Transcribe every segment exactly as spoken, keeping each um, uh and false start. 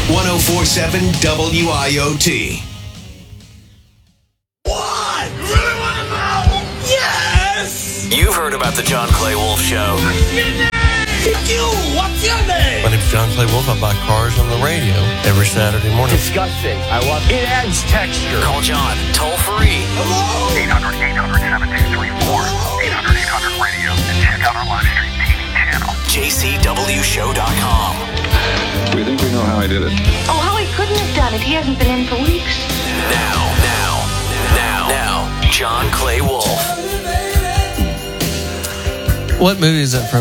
one oh four point seven W I O T. What? You really want to know? Yes! You've heard about the John Clay Wolf Show. What's your name? You! What's your name? My name's John Clay Wolf. I buy cars on the radio every Saturday morning. Disgusting. I love it. It adds texture. Call John toll free. Hello? eight hundred, eight hundred, seven two three four. eight hundred, eight hundred radio. And check out our live stream T V channel. J C W show dot com. We think we know how he did it. Oh, how he couldn't have done it. He hasn't been in for weeks. Now, now, now, now, John Clay Wolf. What movie is that from?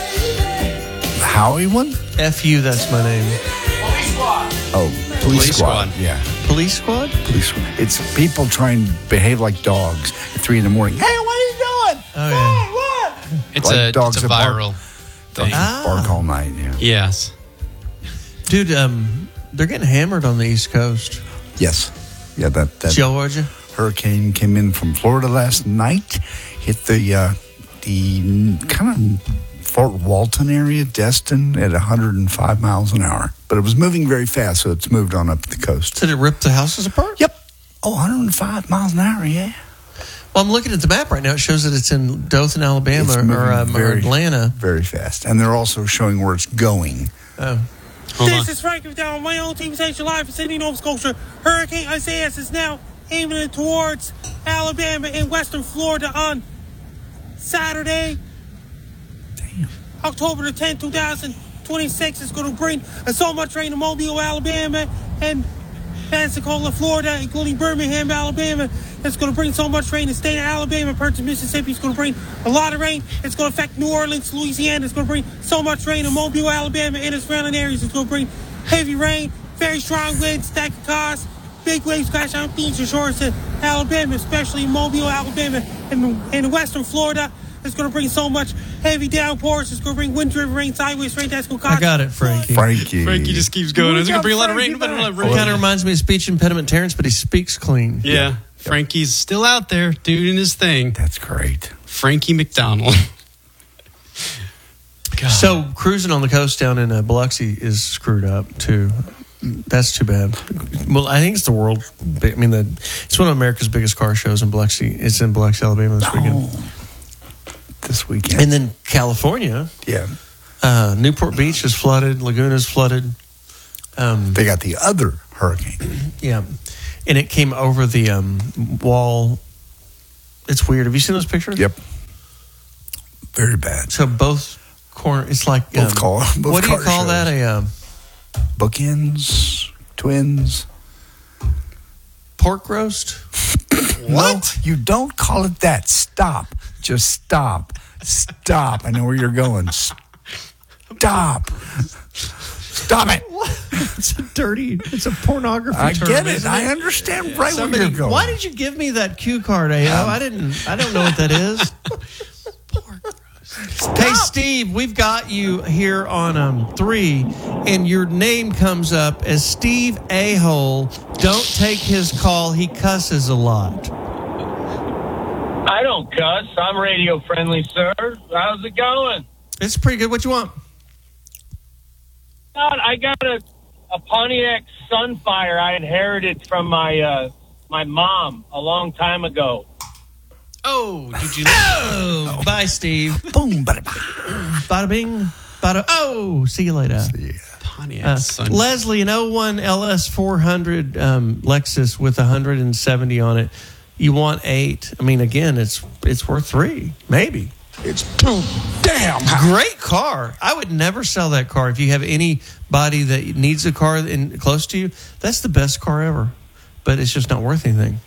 Howie one? F U, that's my name. Police squad. Oh, Police, Police Squad. Squad. Yeah. Police Squad? Police Squad. It's people trying to behave like dogs at three in the morning. Hey, what are you doing? Oh, yeah. What? What? It's Like a dogs it's a that bark. viral Dogs thing. Ah. that bark all night, yeah. Yes. Dude, um, they're getting hammered on the East Coast. Yes. Yeah, that, that Georgia? hurricane came in from Florida last night, hit the, uh, the kind of Fort Walton area, Destin, at one hundred five miles an hour. But it was moving very fast, so it's moved on up the coast. Did it rip the houses apart? Yep. Oh, one hundred five miles an hour, yeah. Well, I'm looking at the map right now. It shows that it's in Dothan, Alabama, It's or, moving um, or very- Atlanta. Very fast. And they're also showing where it's going. Oh. Hold on. This is Frank down my own team station live from Sydney, Nova Scotia. Hurricane Isaias is now aiming towards Alabama and western Florida on Saturday, Damn. October the tenth, twenty twenty-six. It's going to bring so much rain to Mobile, Alabama, and Pensacola, Florida, including Birmingham, Alabama. It's going to bring so much rain. The state of Alabama, parts of Mississippi, it's going to bring a lot of rain. It's going to affect New Orleans, Louisiana. It's going to bring so much rain in Mobile, Alabama, and its surrounding areas. It's going to bring heavy rain, very strong winds that could cause big waves crash on beaches and shores in Alabama, especially in Mobile, Alabama, and in western Florida. It's going to bring so much heavy downpours. It's going to bring wind-driven rain, sideways rain. That's going to cause... I got it, Frankie. Frankie. Frankie just keeps going. It's going to bring a lot of rain. Frankie But a lot of It rain. kind of reminds me of speech impediment Terrence, but he speaks clean. Yeah. Frankie's still out there doing his thing. That's great. Frankie McDonald. God. So cruising on the coast down in uh, Biloxi is screwed up too. That's too bad. Well, I think it's the world. I mean, the it's one of America's biggest car shows in Biloxi. It's in Biloxi, Alabama this weekend. Oh, this weekend. And then California, yeah. uh, Newport Beach is flooded. Laguna's flooded. Um, They got the other hurricane. yeah, and it came over the um, wall. It's weird. Have you seen those pictures? Yep. Very bad. So both corner. It's like Both um, car- both what do you car call shows. that? A um, Bookends, twins. pork roast? What? You don't call it that. Stop. Just stop. Stop. I know where you're going. Stop. Stop it. It's a dirty. It's a pornography. I term, get it. isn't I understand right Somebody, where you're going. why did you give me that cue card, A O? I didn't. I don't know what that is. Hey, Steve, we've got you here on um, three, and your name comes up as Steve A-hole. Don't take his call. He cusses a lot. I don't cuss. I'm radio friendly, sir. How's it going? It's pretty good. What you want? God, I got a, a Pontiac Sunfire I inherited from my uh, my mom a long time ago. Oh, did you know? Oh, bye, Steve. Boom, bada, Bada bing, bada. Oh, see you later. yeah. Pontiac Uh, Sun. Leslie, an oh one L S four hundred um, Lexus with one hundred seventy on it. You want eight? I mean, again, it's it's worth three, maybe. It's too damn high. Great car. I would never sell that car. If you have anybody that needs a car in, close to you, that's the best car ever. But it's just not worth anything.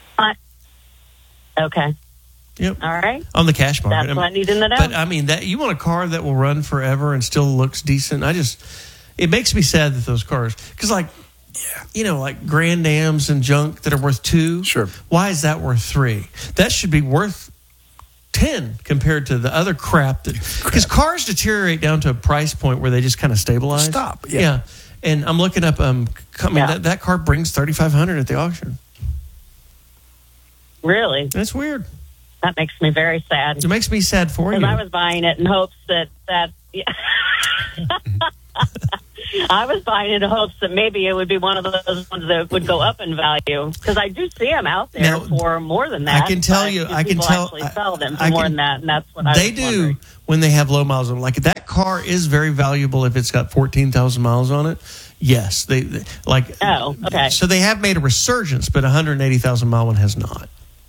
Okay. Yep. All right. On the cash market. That's what I need to know. But I mean, that you want a car that will run forever and still looks decent. I just, it makes me sad that those cars, because like, yeah, you know, like Grand Ams and junk that are worth two. Sure. Why is that worth three? That should be worth ten compared to the other crap that, because cars deteriorate down to a price point where they just kind of stabilize. Stop. Yeah. And I'm looking up. Um, I mean, Yeah. that, that car brings thirty-five hundred at the auction. Really? That's weird. That makes me very sad. It makes me sad for you. Because I was buying it in hopes that that. Yeah. I was buying in hopes that maybe it would be one of those ones that would go up in value because I do see them out there Now, for more than that. I can tell but you, do I can people tell. actually sell them for I more can- than that, and that's what I They was do wondering. when they have low miles on them. Like that car is very valuable if it's got fourteen thousand miles on it. Yes, they, they like. Oh, okay. So they have made a resurgence, but a one hundred eighty thousand mile one has not.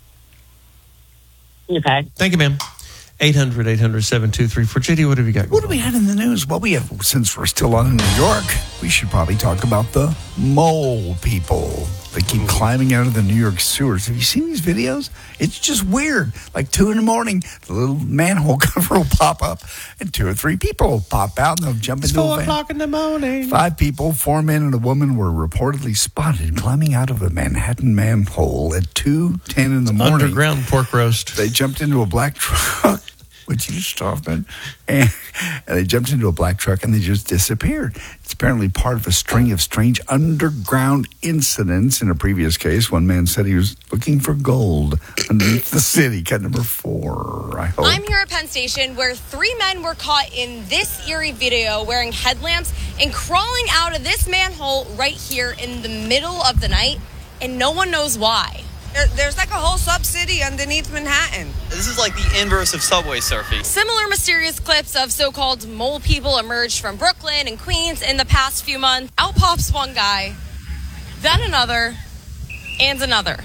Okay. Thank you, ma'am. eight hundred, eight hundred, seven two three four. J D, what have you got? What do we had in the news? Well, we have, since we're still on in New York, we should probably talk about the mole people. They keep climbing out of the New York sewers. Have you seen these videos? It's just weird. Like two in the morning, the little manhole cover will pop up, and two or three people will pop out, and they'll jump It's into four a van. o'clock in the morning. Five people, four men and a woman, were reportedly spotted climbing out of a Manhattan manhole at two ten in the morning. Underground pork roast. They jumped into a black truck, which you stop it, and, and they jumped into a black truck and they just disappeared. It's apparently part of a string of strange underground incidents. In a previous case, one man said he was looking for gold underneath the city. Cut number four, I hope. I'm here at Penn Station where three men were caught in this eerie video wearing headlamps and crawling out of this manhole right here in the middle of the night, and no one knows why. There, there's like a whole sub-city underneath Manhattan. This is like the inverse of subway surfing. Similar mysterious clips of so-called mole people emerged from Brooklyn and Queens in the past few months. Out pops one guy, then another, and another.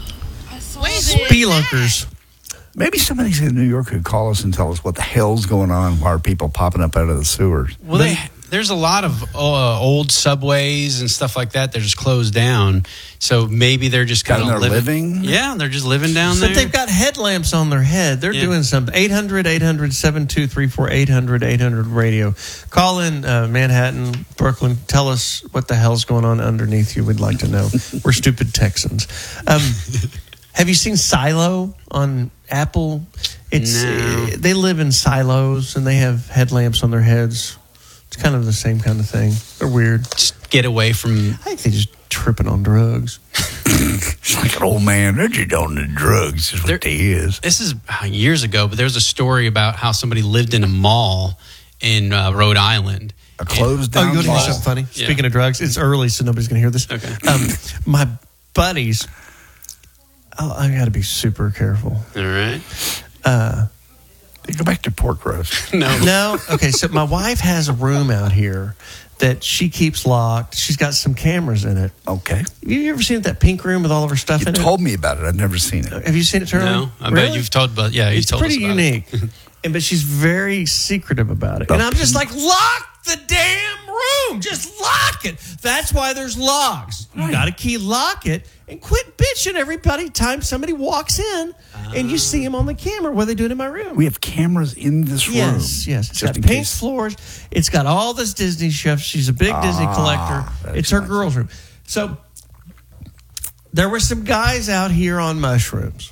Spelunkers. Maybe somebody in New York could call us and tell us what the hell's going on. Why are people popping up out of the sewers? Well, they, there's a lot of uh, old subways and stuff like that. They're just closed down. So maybe they're just kind Down of there living. living? Yeah, they're just living down But there. they've got headlamps on their head. They're Yeah. doing something. eight hundred, eight hundred, seven two three four, eight hundred, eight hundred radio. Call in uh, Manhattan, Brooklyn. Tell us what the hell's going on underneath you. We'd like to know. We're stupid Texans. Um, have you seen Silo on Apple? It's No. uh, they live in silos and they have headlamps on their heads. It's kind of the same kind of thing. They're weird. Just get away from. I think they just tripping on drugs. It's like an old man. They're just on the drugs. Is what There- they is. This is uh, years ago, but there's a story about how somebody lived in a mall in uh, Rhode Island. A closed Oh, down you want to hear mall. something funny? Yeah. Speaking of drugs, it's early, so nobody's going to hear this. Okay. Um, my buddies, oh, I got to be super careful. All right. Uh, Go back to pork roast. No. no, okay. So my wife has a room out here that she keeps locked. She's got some cameras in it. Okay. You ever seen that pink room with all of her stuff You in told me about it. I've never seen it. it? Have you seen it, Charlie? No. I Really? bet you've told, but yeah, you It's told pretty us about unique. it. and but she's very secretive about it. The and I'm just pink- like, lock the damn room. Just lock it. That's why there's logs. You got to key lock it and quit bitching everybody time somebody walks in and you see them on the camera. What are they doing in my room? We have cameras in this room. Yes, yes. It's Just got in pink case. floors. It's got all this Disney stuff. She's a big Disney Ah, collector. that's It's her nice. girls' room. So there were some guys out here on mushrooms.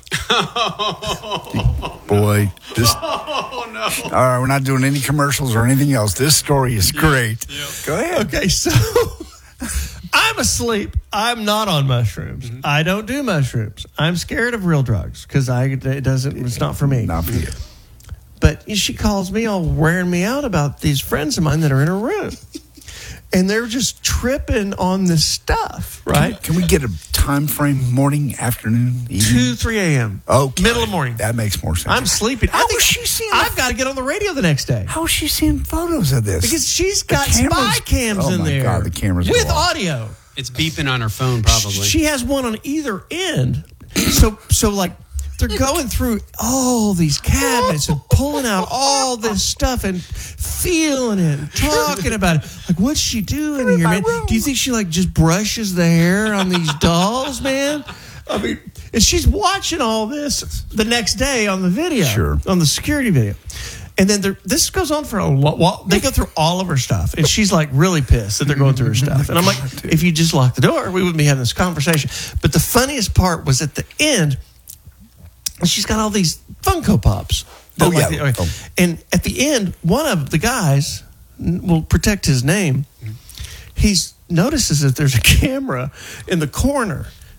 Boy, this. Oh, no. All right, we're not doing any commercials or anything else. This story is great. Go ahead. Okay, so I'm asleep. I'm not on mushrooms. Mm-hmm. I don't do mushrooms. I'm scared of real drugs because I it doesn't. It's not for me. Not for you. But she calls me all wearing me out about these friends of mine that are in her room. And they're just tripping on this stuff, right? Can we get a time frame? Morning, afternoon, evening? two, three a.m. Okay. Middle of the morning. That makes more sense. I'm sleeping. How I think is she seeing I've the- got to get on the radio the next day. How is she seeing photos of this? Because she's The got cameras- spy cams oh in my there. God, the cameras with go off. audio. It's beeping on her phone, probably. She has one on either end. So, so like they're going through all these cabinets and pulling out all this stuff and feeling it and talking about it. Like, what's she doing here, man? Do you think she like just brushes the hair on these dolls, man? I mean, and she's watching all this the next day on the video, Sure. on the security video. And then there- this goes on for a while. They go through all of her stuff, and she's like really pissed that they're going through her stuff. And I'm like, if you just lock the door, we wouldn't be having this conversation. But the funniest part was at the end, she's got all these Funko Pops. Oh, Like yeah. the- And at the end, one of the guys will protect his name. He notices that there's a camera in the corner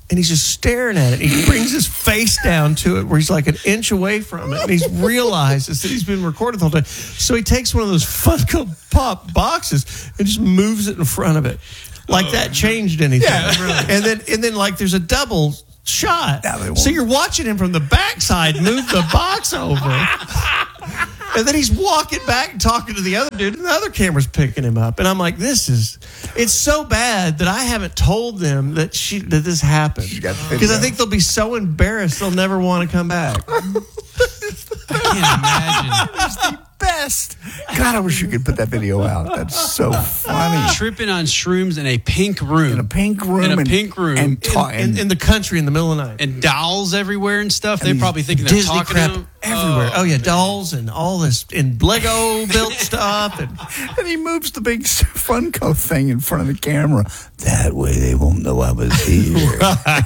and he's just staring at it. He brings his face down to it where he's like an inch away from it, and he realizes that he's been recorded the whole time. So he takes one of those Funko Pop boxes and just moves it in front of it. Like that changed anything. Yeah, really. And then, and then like there's a double shot. So you're watching him from the backside move the box over. And then he's walking back and talking to the other dude, and the other camera's picking him up. And I'm like, this is, it's so bad that I haven't told them that she that this happened. Because I think they'll be so embarrassed they'll never want to come back. I can't imagine. It's the best. God, I wish you could put that video out. That's so funny. Tripping on shrooms in a pink room. In a pink room. In a and, pink room. And, ta- in, in, in the country in the middle of the night. And dolls everywhere and stuff. They're And probably thinking they're Disney talking crap to them. everywhere. Oh, yeah, dolls and all this, and Lego built stuff. And and he moves the big Funko thing in front of the camera. That way they won't know I was here.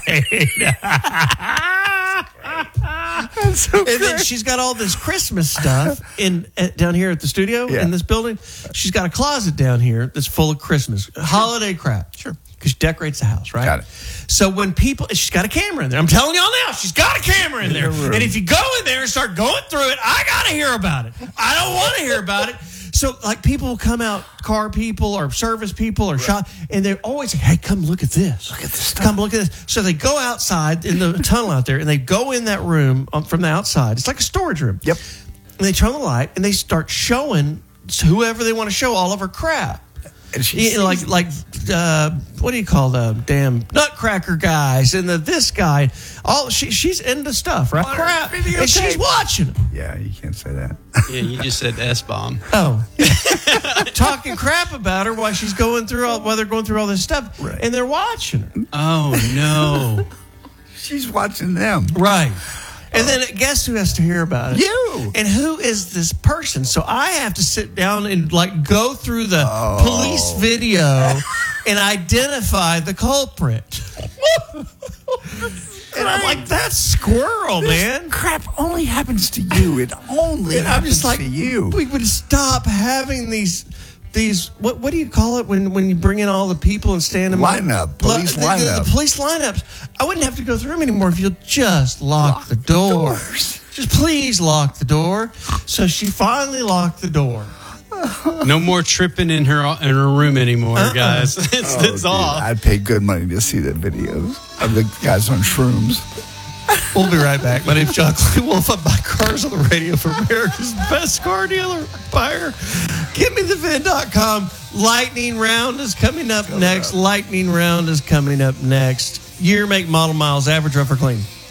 That's so and great. then she's got all this Christmas stuff in uh, down here at the studio Yeah. in this building. She's got a closet down here that's full of Christmas holiday crap. Sure, because she decorates the house, right? Got it. So when people, she's got a camera in there. I'm telling y'all now, she's got a camera in there. And if you go in there and start going through it, I gotta hear about it. I don't want to hear about it. So, like, people will come out, car people or service people or shop, and they're always like, hey, come look at this. Look at this stuff. Come look at this. So they go outside in the tunnel out there, and they go in that room um, from the outside. It's like a storage room. Yep. And they turn the light, and they start showing whoever they want to show all of her crap. And she's Yeah, like, like uh, what do you call the damn Nutcracker guys and the this guy? All she, she's into stuff, right? On her Crap, and she's videotape. watching them. Yeah, you can't say that. Yeah, you just said S-bomb. Oh, talking crap about her while she's going through all while they're going through all this stuff, Right. and they're watching her. Oh, no. She's watching them. Right. And then guess who has to hear about it? You. And who is this person? So I have to sit down and like go through the Oh. police video and identify the culprit. And I'm like, that's squirrel, man. Crap only happens to you. It only And I'm happens just like, to you. we would stop having these. These what what do you call it when, when you bring in all the people and stand them Lineup, police the, the- lineup. the police lineups. I wouldn't have to go through them anymore if you'll just lock, Lock the door. doors. Just please lock the door. So she finally locked the door. No more tripping in her in her room anymore, Uh-uh. guys. It's, Oh, it's dude, off. I'd pay good money to see that videos of the guys on shrooms. We'll be right back. My name's John Clay Wolf. I buy cars on the radio for America's best car dealer buyer. Give me the vin dot com. Lightning round is coming up next. Lightning round is coming up next. Year, make, model, miles, average, rough or clean.